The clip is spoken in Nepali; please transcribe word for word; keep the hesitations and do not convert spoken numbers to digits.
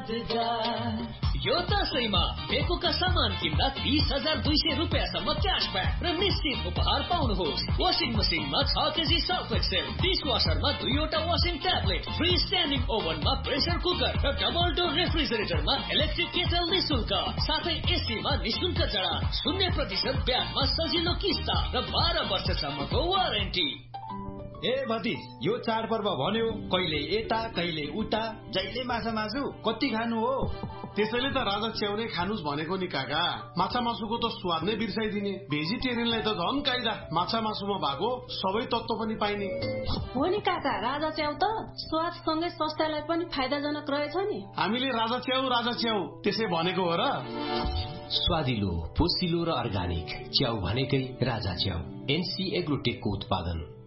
यो दशैंमा बेकोका सामान किन्दा तीस हजार दुई सय रुपियाँसम्म क्यासब्याक र निश्चित उपहार पाउनुहोस्। वासिङ मसिनमा छ केजी सर्फ एक्सेल, डिस वासरमा दुईवटा वासिङ ट्याब्लेट, फ्री स्ट्यान्डिङ ओभनमा प्रेसर कुकर र डबल डोर रेफ्रिजरेटरमा इलेक्ट्रिक केटल निशुल्क, साथै एसीमा निशुल्क जडा, शून्य प्रतिशत ब्याजमा सजिलो किस्ता र बाह्र वर्षसम्मको वारेन्टी। ए भतिज, यो चाडपर्व भन्यो कहिले यता कहिले उता, जहिले माछा मासु कति खानु हो? त्यसैले त राजा च्याउ नै खानुस् भनेको नि काका। माछा मासुको त स्वाद नै बिर्साइदिने, भेजिटेरियनलाई त झन् काइदा माछा मासुमा भएको सबै तत्त्व पनि पाइने हो नि काका। राजा च्याउ त स्वाद सँगै स्वास्थ्यलाई पनि फाइदाजनक रहेछ नि। हामीले राजा च्याउ राजा च्याउ त्यसै भनेको हो र। स्वादिलो, पोसिलो र अर्गानिक च्याउ भनेकै राजा च्याउ। एनसी एग्रोटेकको उत्पादन।